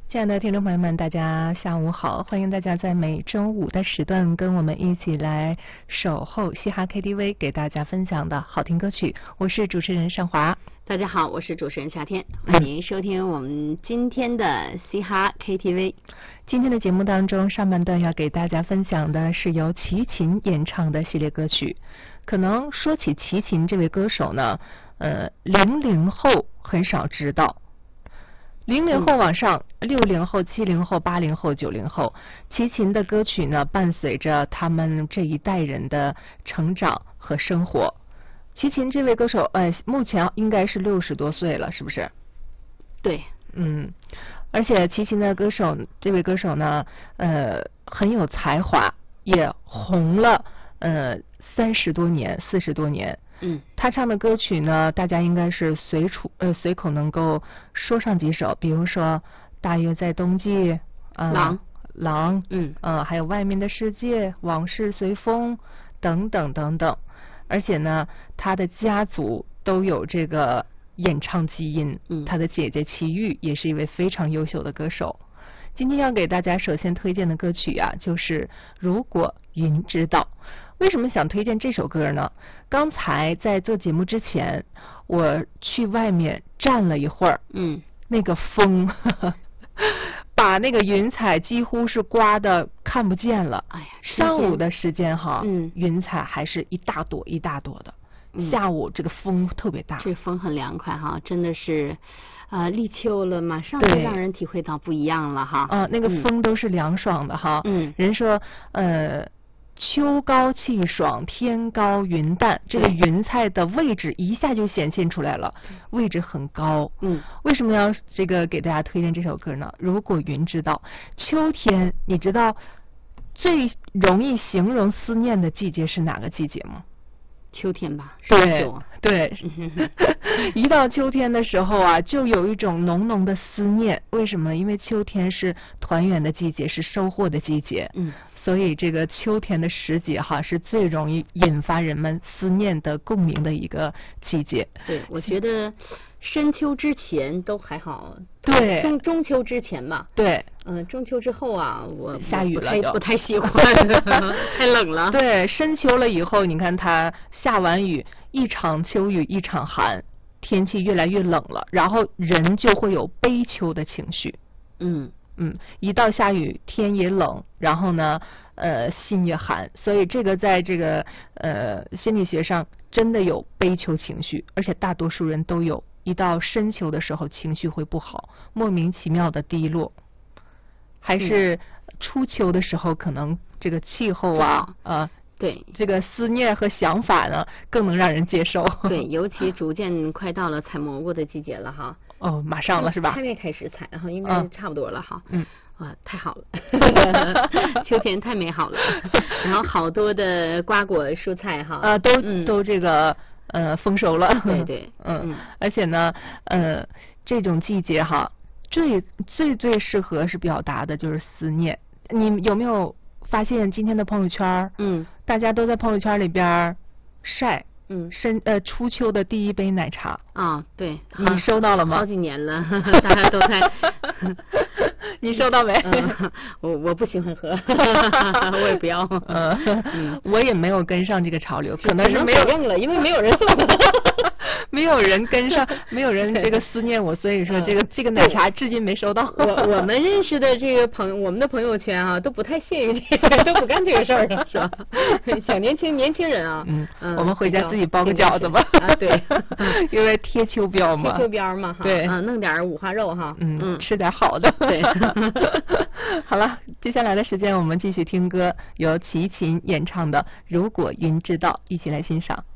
亲爱的听众朋友们，大家下午好！欢迎大家在每周五的时段跟我们一起来守候嘻哈 KTV， 给大家分享的好听歌曲。我是主持人尚华。 大家好，我是主持人夏天，欢迎收听我们今天的嘻哈 KTV。 今天的节目当中，上半段要给大家分享的是由齐秦演唱的系列歌曲。可能说起齐秦这位歌手呢，00后很少知道。00后往上，60后、70后、80后、90后，齐秦的歌曲呢，伴随着他们这一代人的成长和生活。齐秦这位歌手，目前应该是60多岁了，是不是？ 对， 而且齐秦的这位歌手呢，很有才华，也红了30多年、40多年。他唱的歌曲呢，大家应该是随口能够说上几首，比如说大约在冬季，狼，还有外面的世界、往事随风等等等等。而且呢，他的家族都有这个演唱基因，他的姐姐齐豫也是一位非常优秀的歌手。今天要给大家首先推荐的歌曲啊，就是如果云知道。为什么想推荐这首歌呢？刚才在做节目之前，我去外面站了一会儿，那个风把那个云彩几乎是刮得看不见了。哎呀，上午的时间哈，云彩还是一大朵一大朵的。下午这个风特别大， 这风很凉快哈，真的是立秋了，马上就让人体会到不一样了哈。 那个风都是凉爽的哈。人说秋高气爽，天高云淡，这个云彩的位置一下就显现出来了，位置很高。为什么要给大家推荐这首歌呢？如果云知道，秋天你知道最容易形容思念的季节是哪个季节吗？ 秋天吧。 对一到秋天的时候啊，就有一种浓浓的思念。为什么？因为秋天是团圆的季节，是收获的季节。所以这个秋天的时节哈，是最容易引发人们思念的共鸣的一个季节。 对，我觉得深秋之前都还好。 对， 中秋之前吧。 对， 中秋之后啊，我下雨了就不太喜欢，太冷了。 对，深秋了以后，你看它下完雨，一场秋雨一场寒，天气越来越冷了，然后人就会有悲秋的情绪。一到下雨，天也冷，然后呢，心也寒，所以这个在这个心理学上真的有悲秋情绪，而且大多数人都有。一到深秋的时候，情绪会不好，莫名其妙的低落。还是初秋的时候，可能这个气候对，这个思念和想法呢，更能让人接受。 对，尤其逐渐快到了采蘑菇的季节了哈。 马上了是吧？ 还没开始采，然后应该是差不多了哈。太好了，秋天太美好了。然后好多的瓜果蔬菜哈， 都这个丰收了。 对， 而且呢，这种季节哈，最适合是表达的就是思念。你有没有发现今天的朋友圈？大家都在朋友圈里边晒。初秋的第一杯奶茶对， 你收到了吗？ 好几年了，大家都在。 你收到没？ 我不喜欢喝，我也不要。 我也没有跟上这个潮流，可能是没有用了，因为没有人送。 没有人跟上，没有人这个思念我，所以说这个奶茶至今没收到。 我们认识的这个我们的朋友圈啊，都不太屑于这个，都不干这个事儿了，是吧？小年轻人啊， 我们回家自己包个饺子吧。 对， 因为贴秋膘嘛。 贴秋膘嘛，哈。对，弄点五花肉哈。 吃点好的。 对。 好了，接下来的时间我们继续听歌，由齐秦演唱的《如果云知道》，一起来欣赏。